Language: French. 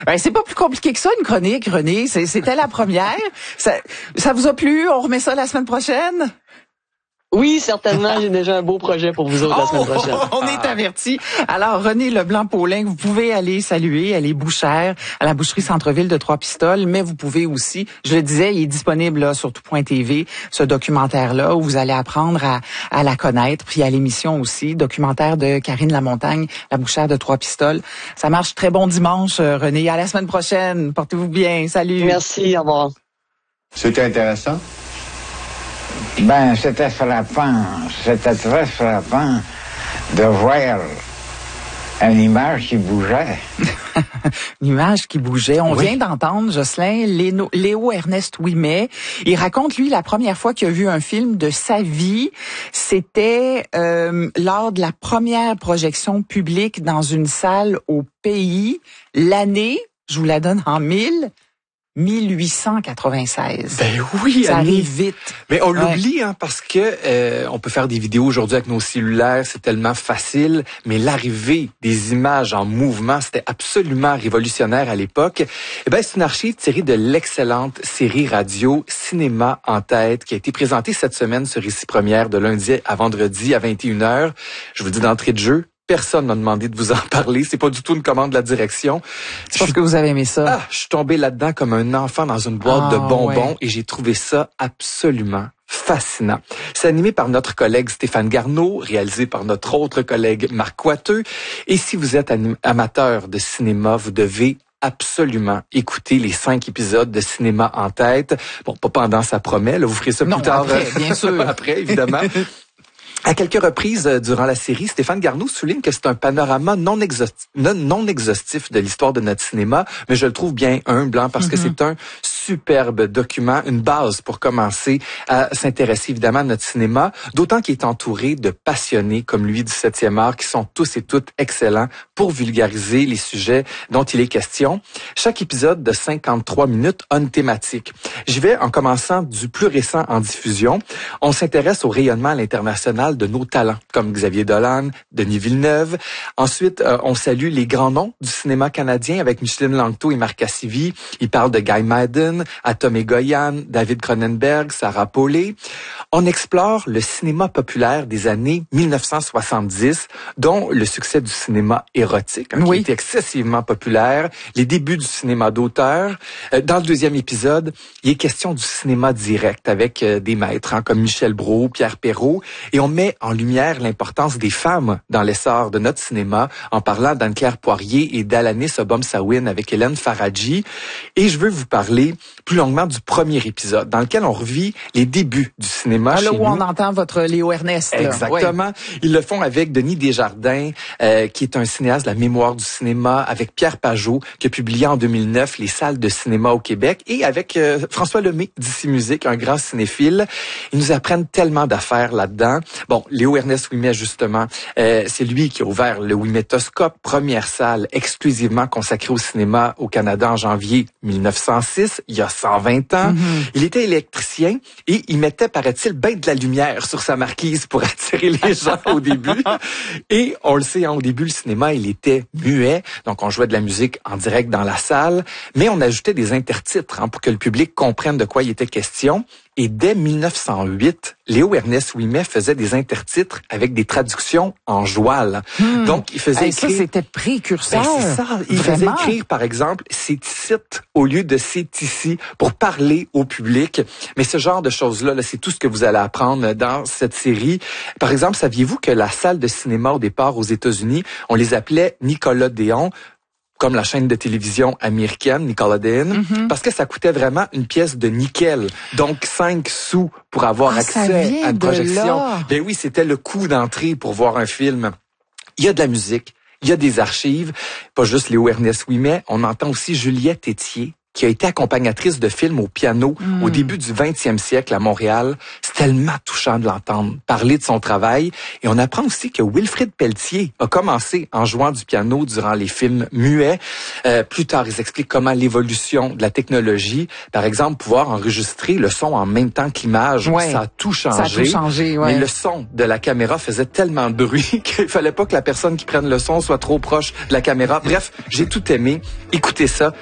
Ben, c'est pas plus compliqué que ça, une chronique, René. C'était la première. Ça vous a plu? On remet ça la semaine prochaine? Oui, certainement. J'ai déjà un beau projet pour vous autres la semaine prochaine. On est avertis. Alors, René Leblanc-Paulin, vous pouvez aller saluer. Elle est bouchère à la boucherie Centre-Ville de Trois-Pistoles, mais vous pouvez aussi, je le disais, il est disponible là, sur tout.tv, ce documentaire-là, où vous allez apprendre à la connaître, puis à l'émission aussi, documentaire de Karine Lamontagne, la bouchère de Trois-Pistoles. Ça marche. Très bon dimanche, René. À la semaine prochaine. Portez-vous bien. Salut. Merci. Au revoir. C'était intéressant? Ben, c'était frappant. C'était très frappant de voir une image qui bougeait. Une image qui bougeait. On vient d'entendre Jocelyn Léo Ernest Ouimet. Il raconte, lui, la première fois qu'il a vu un film de sa vie. C'était lors de la première projection publique dans une salle au pays. L'année, je vous la donne en 1896. Ben oui, ça arrive vite. Mais on l'oublie parce que on peut faire des vidéos aujourd'hui avec nos cellulaires, c'est tellement facile, mais l'arrivée des images en mouvement, c'était absolument révolutionnaire à l'époque. Eh ben c'est une archive tirée de l'excellente série radio Cinéma en tête qui a été présentée cette semaine sur Ici Première de lundi à vendredi à 21h. Je vous dis d'entrée de jeu, personne m'a demandé de vous en parler. C'est pas du tout une commande de la direction. Je pense que vous avez aimé ça. Je suis tombé là-dedans comme un enfant dans une boîte de bonbons et j'ai trouvé ça absolument fascinant. C'est animé par notre collègue Stéphane Garneau, réalisé par notre autre collègue Marc Coiteux. Et si vous êtes amateur de cinéma, vous devez absolument écouter les 5 épisodes de Cinéma en tête. Bon, pas pendant ça promet, là, vous ferez ça plus tard. Après, bien sûr. Après, évidemment. À quelques reprises durant la série, Stéphane Garneau souligne que c'est un panorama non exhaustif de l'histoire de notre cinéma, mais je le trouve bien humble parce que c'est un superbe document, une base pour commencer à s'intéresser évidemment à notre cinéma, d'autant qu'il est entouré de passionnés comme lui du 7e art qui sont tous et toutes excellents pour vulgariser les sujets dont il est question. Chaque épisode de 53 minutes a une thématique. J'y vais en commençant du plus récent en diffusion. On s'intéresse au rayonnement à l'international de nos talents, comme Xavier Dolan, Denis Villeneuve. Ensuite, on salue les grands noms du cinéma canadien avec Micheline Langto et Marc Cassivi. Il parle de Guy Maddin, Atom Egoyan, David Cronenberg, Sarah Polley. On explore le cinéma populaire des années 1970, dont le succès du cinéma érotique, qui était excessivement populaire, les débuts du cinéma d'auteur. Dans le deuxième épisode, il est question du cinéma direct avec des maîtres comme Michel Brault, Pierre Perrault, et on met en lumière l'importance des femmes dans l'essor de notre cinéma en parlant d'Anne-Claire Poirier et d'Alanis Obomsawin avec Hélène Faradji. Et je veux vous parler plus longuement du premier épisode dans lequel on revit les débuts du cinéma chez nous. Là où on entend votre Léo Ernest. Là. Exactement. Ouais. Ils le font avec Denis Desjardins, qui est un cinéaste de la mémoire du cinéma, avec Pierre Pajot, qui a publié en 2009 Les salles de cinéma au Québec, et avec François Lemay d'Ici Musique, un grand cinéphile. Ils nous apprennent tellement d'affaires là-dedans. Bon, Léo Ernest Ouimet, justement, c'est lui qui a ouvert le Ouimetoscope, première salle exclusivement consacrée au cinéma au Canada en janvier 1906, il y a 120 ans. Il était électricien et il mettait, paraît-il, bien de la lumière sur sa marquise pour attirer les gens au début. Et on le sait, au début, le cinéma, il était muet, donc on jouait de la musique en direct dans la salle, mais on ajoutait des intertitres pour que le public comprenne de quoi il était question. Et dès 1908, Léo Ernest Ouimet faisait des intertitres avec des traductions en joual. Donc, il faisait écrire... Ça, c'était précurseur. C'est ça. Il faisait écrire, par exemple, « c'est ici » au lieu de « c'est ici » pour parler au public. Mais ce genre de choses-là, c'est tout ce que vous allez apprendre dans cette série. Par exemple, saviez-vous que la salle de cinéma, au départ, aux États-Unis, on les appelait Nickelodeon, comme la chaîne de télévision américaine, Nickelodeon, parce que ça coûtait vraiment une pièce de nickel. Donc, 5 sous pour avoir accès à une projection. Ben oui, c'était le coût d'entrée pour voir un film. Il y a de la musique, il y a des archives, pas juste Léo Ernest Ouimet, on entend aussi Juliette Etier, qui a été accompagnatrice de films au piano au début du 20e siècle à Montréal. C'est tellement touchant de l'entendre parler de son travail. Et on apprend aussi que Wilfrid Pelletier a commencé en jouant du piano durant les films muets. Plus tard, ils expliquent comment l'évolution de la technologie, par exemple, pouvoir enregistrer le son en même temps que l'image, ça a tout changé. Ça a tout changé, ouais. Mais le son de la caméra faisait tellement de bruit qu'il fallait pas que la personne qui prenne le son soit trop proche de la caméra. Bref, j'ai tout aimé. Écoutez ça.